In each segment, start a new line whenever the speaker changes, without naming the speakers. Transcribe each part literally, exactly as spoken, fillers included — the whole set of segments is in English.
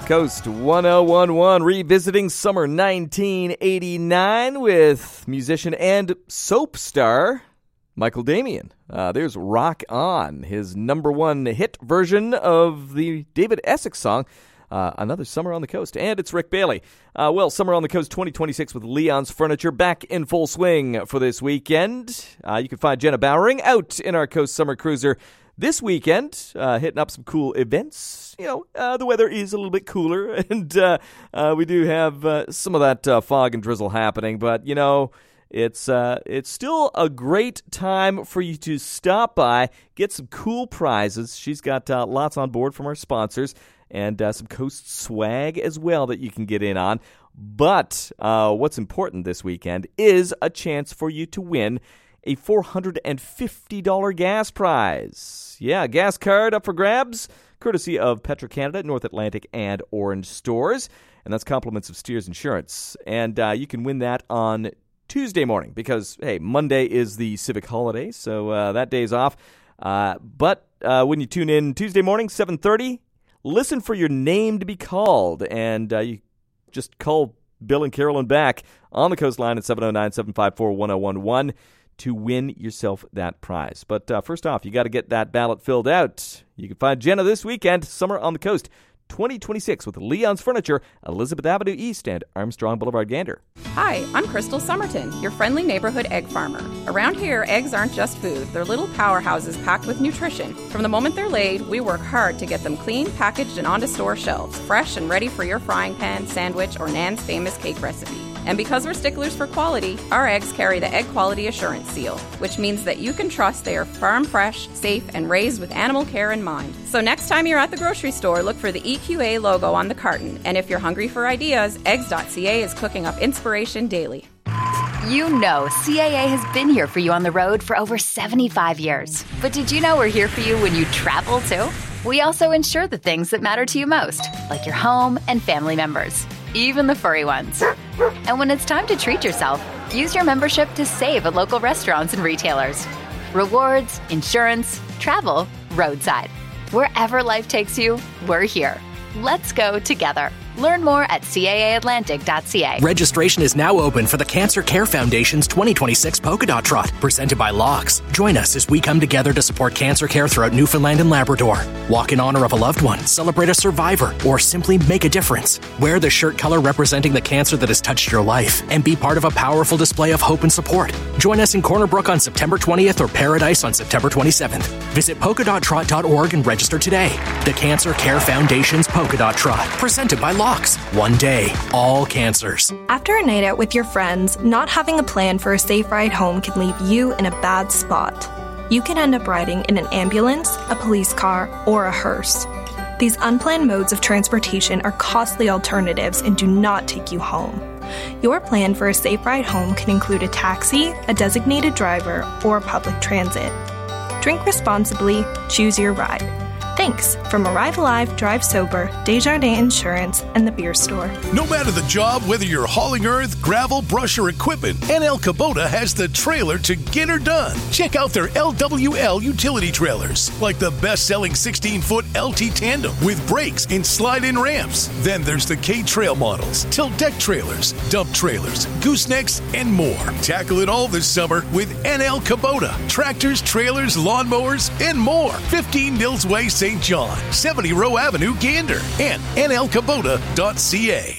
Coast one oh one point one, revisiting summer nineteen eighty-nine with musician and soap star Michael Damian. Uh, there's Rock On, his number one hit version of the David Essex song, uh, Another Summer on the Coast. And it's Rick Bailey. Uh, well, Summer on the Coast twenty twenty-six with Leon's Furniture back in full swing for this weekend. Uh, you can find Jenna Bowering out in our Coast Summer Cruiser this weekend, uh, hitting up some cool events. You know, uh, the weather is a little bit cooler, and uh, uh, we do have uh, some of that uh, fog and drizzle happening. But, you know, it's uh, it's still a great time for you to stop by, get some cool prizes. She's got uh, lots on board from our sponsors, and uh, some Coast swag as well that you can get in on. But uh, what's important this weekend is a chance for you to win a four hundred fifty dollars gas prize. Yeah, gas card up for grabs, courtesy of Petro-Canada, North Atlantic, and Orange stores. And that's compliments of Steers Insurance. And uh, you can win that on Tuesday morning because, hey, Monday is the civic holiday, so uh, that day's off. Uh, but uh, when you tune in Tuesday morning, seven thirty, listen for your name to be called. And uh, you just call Bill and Carolyn back on the coastline at seven oh nine, seven five four, one oh one one. to win yourself that prize. But uh, first off, you got to get that ballot filled out. You can find Jenna this weekend, Summer on the Coast twenty twenty-six with Leon's Furniture, Elizabeth Avenue East and Armstrong Boulevard, Gander.
Hi, I'm Crystal Somerton, your friendly neighborhood egg farmer. Around here, eggs aren't just food. They're little powerhouses packed with nutrition. From the moment they're laid, we work hard to get them clean, packaged, and onto store shelves, fresh and ready for your frying pan, sandwich, or Nan's famous cake recipe. And because we're sticklers for quality, our eggs carry the Egg Quality Assurance Seal, which means that you can trust they are farm fresh, safe, and raised with animal care in mind. So next time you're at the grocery store, look for the E Q A logo on the carton. And if you're hungry for ideas, eggs dot c a is cooking up inspiration daily.
You know C A A has been here for you on the road for over seventy-five years. But did you know we're here for you when you travel, too? We also insure the things that matter to you most, like your home and family members, even the furry ones. And when it's time to treat yourself, use your membership to save at local restaurants and retailers. Rewards, insurance, travel, roadside. Wherever life takes you, we're here. Let's go together. Learn more at C A A Atlantic dot c a.
Registration is now open for the Cancer Care Foundation's twenty twenty-six Polka Dot Trot, presented by Locks. Join us as we come together to support cancer care throughout Newfoundland and Labrador. Walk in honor of a loved one, celebrate a survivor, or simply make a difference. Wear the shirt color representing the cancer that has touched your life and be part of a powerful display of hope and support. Join us in Corner Brook on September twentieth or Paradise on September twenty-seventh. Visit polka dot trot dot org and register today. The Cancer Care Foundation's Polka Dot Trot, presented by Locks. One day, all cancers.
After a night out with your friends, not having a plan for a safe ride home can leave you in a bad spot. You can end up riding in an ambulance, a police car, or a hearse. These unplanned modes of transportation are costly alternatives and do not take you home. Your plan for a safe ride home can include a taxi, a designated driver, or public transit. Drink responsibly, choose your ride. Thanks from Arrive Alive, Drive Sober, Desjardins Insurance, and the Beer Store.
No matter the job, whether you're hauling earth, gravel, brush, or equipment, N L Kubota has the trailer to get her done. Check out their L W L utility trailers, like the best-selling sixteen-foot L T Tandem with brakes and slide-in ramps. Then there's the K-Trail models, tilt deck trailers, dump trailers, goosenecks, and more. Tackle it all this summer with N L Kubota. Tractors, trailers, lawnmowers, and more. fifteen Nils Way, Saint John, seventy Row Avenue, Gander, and N L Kubota dot c a.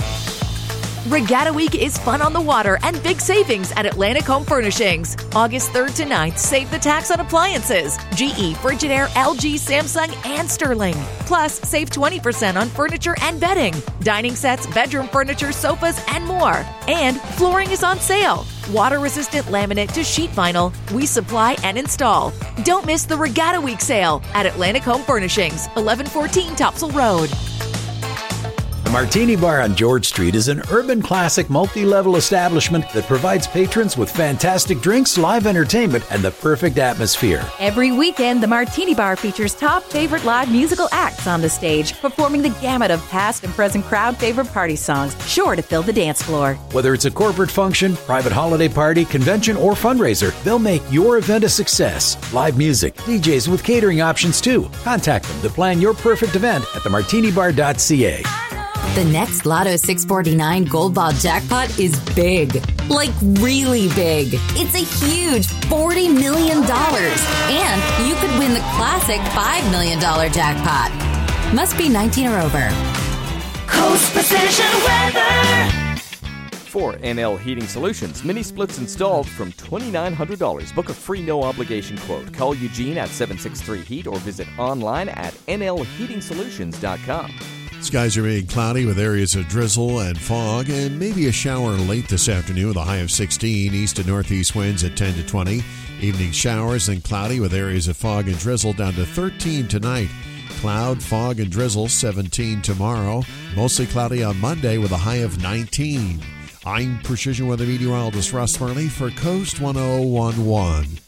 Regatta Week is fun on the water and big savings at Atlantic Home Furnishings. August third to ninth, save the tax on appliances. G E, Frigidaire, L G, Samsung, and Sterling. Plus, save twenty percent on furniture and bedding, dining sets, bedroom furniture, sofas, and more. And flooring is on sale. Water-resistant laminate to sheet vinyl, we supply and install. Don't miss the Regatta Week sale at Atlantic Home Furnishings, eleven fourteen Topsail Road.
The Martini Bar on George Street is an urban classic multi-level establishment that provides patrons with fantastic drinks, live entertainment, and the perfect atmosphere.
Every weekend, the Martini Bar features top favorite live musical acts on the stage, performing the gamut of past and present crowd favorite party songs, sure to fill the dance floor.
Whether it's a corporate function, private holiday party, convention, or fundraiser, they'll make your event a success. Live music, D Js with catering options too. Contact them to plan your perfect event at the martini bar dot c a.
The next Lotto six forty-nine Gold Ball jackpot is big. Like really big. It's a huge forty million dollars. And you could win the classic five million dollars jackpot. Must be nineteen or over.
Coast Precision Weather.
For N L Heating Solutions, mini splits installed from two thousand nine hundred dollars. Book a free no-obligation quote. Call Eugene at seven six three heat or visit online at n l heating solutions dot com.
Skies are remaining cloudy with areas of drizzle and fog and maybe a shower late this afternoon with a high of sixteen. East and northeast winds at ten to twenty. Evening showers and cloudy with areas of fog and drizzle down to thirteen tonight. Cloud, fog, and drizzle seventeen tomorrow. Mostly cloudy on Monday with a high of nineteen. I'm Precision Weather Meteorologist Russ Farley for Coast ten eleven.